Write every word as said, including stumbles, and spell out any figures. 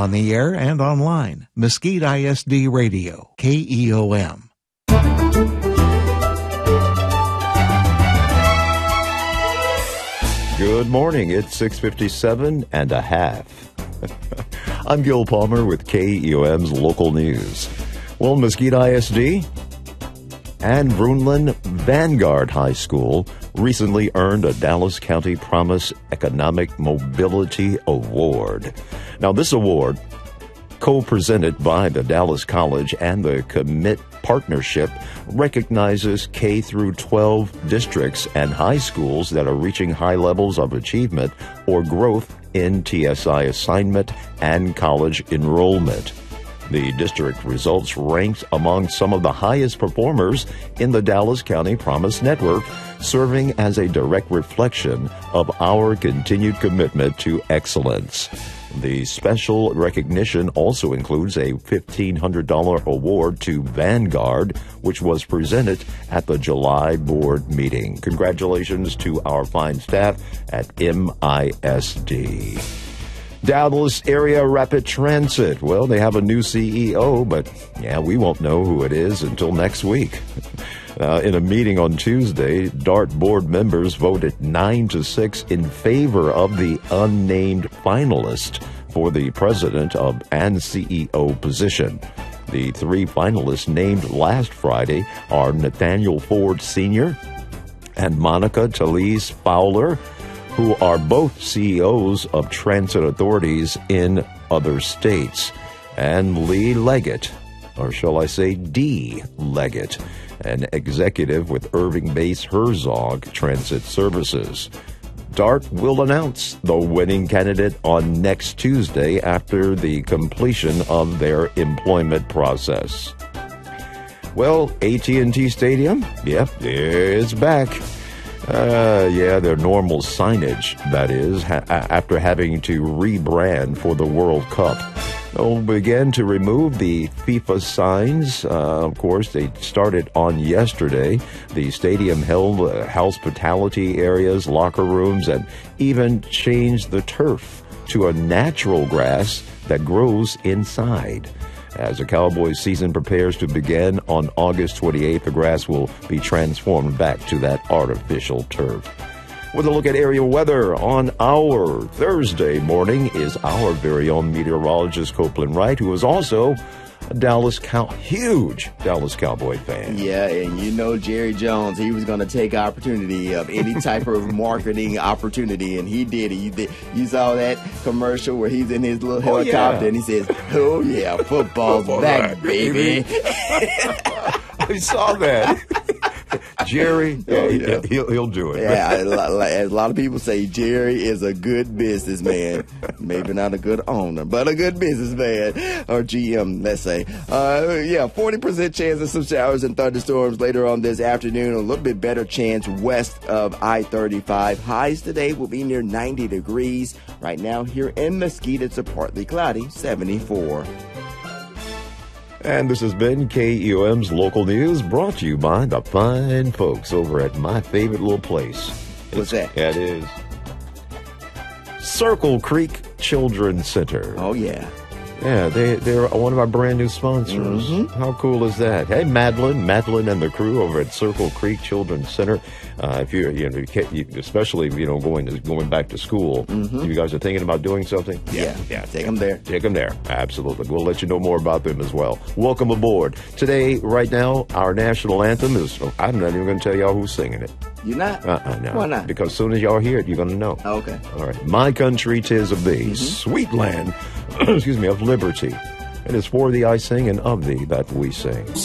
On the air and online, Mesquite I S D Radio, K E O M. Good morning. It's six fifty-seven and a half. I'm Gil Palmer with K E O M's local news. Well, Mesquite I S D and Brunelin Vanguard High School recently earned a Dallas County Promise Economic Mobility Award. Now, this award, co-presented by the Dallas College and the Commit Partnership, recognizes K through twelve districts and high schools that are reaching high levels of achievement or growth in T S I assignment and college enrollment. The district results ranked among some of the highest performers in the Dallas County Promise Network, serving as a direct reflection of our continued commitment to excellence. The special recognition also includes a fifteen hundred dollars award to Vanguard, which was presented at the July board meeting. Congratulations to our fine staff at M I S D. Dallas Area Rapid Transit. Well, they have a new C E O, but yeah, we won't know who it is until next week. Uh, in a meeting on Tuesday, DART board members voted nine to six in favor of the unnamed finalist for the president of and C E O position. The three finalists named last Friday are Nathaniel Ford Senior and Monica Talise Fowler, who are both C E Os of transit authorities in other states, and Lee Leggett, or shall I say D. Leggett, an executive with Irving-based Herzog Transit Services. DART will announce the winning candidate on next Tuesday after the completion of their employment process. Well, A T and T Stadium, yep, it's back. Uh, yeah, their normal signage, that is, ha- after having to rebrand for the World Cup. They'll begin to remove the FIFA signs. Uh, of course, they started on yesterday. The stadium held uh, hospitality areas, locker rooms, and even changed the turf to a natural grass that grows inside. As the Cowboys season prepares to begin on August twenty-eighth, the grass will be transformed back to that artificial turf. With a look at area weather on our Thursday morning is our very own meteorologist, Copeland Wright, who is also a Dallas Cow- huge Dallas Cowboy fan. Yeah, and you know Jerry Jones, he was going to take opportunity of any type of marketing opportunity, and he did it. You, did, you saw that commercial where he's in his little helicopter, oh, yeah. and he says, oh, yeah, football's Football back, back, baby. I saw that. Jerry, oh, yeah. he'll, he'll do it. Yeah, as a lot of people say, Jerry is a good businessman. Maybe not a good owner, but a good businessman, or G M, let's say. Uh, yeah, forty percent chance of some showers and thunderstorms later on this afternoon. A little bit better chance west of I thirty-five. Highs today will be near ninety degrees. Right now here in Mesquite, it's a partly cloudy seventy-four. And this has been K E O M's Local News, brought to you by the fine folks over at my favorite little place. What's that? That is Circle Creek Children's Center. Oh, yeah. Yeah, they, they're one of our brand new sponsors. Mm-hmm. How cool is that? Hey, Madeline, Madeline and the crew over at Circle Creek Children's Center. Uh, if you're, you know, you can't, you, especially, you know, going to, going back to school, mm-hmm. you guys are thinking about doing something? Yeah, yeah, yeah. Take them there. Take them there. Absolutely. We'll let you know more about them as well. Welcome aboard. Today, right now, our national anthem is, I'm not even going to tell y'all who's singing it. You're not? Uh-uh, no. Why not? Because as soon as y'all hear it, you're going to know. Oh, okay. All right. My country, 'tis of thee, Mm-hmm. sweet land, excuse me, of liberty. It is for thee I sing, and of thee that we sing.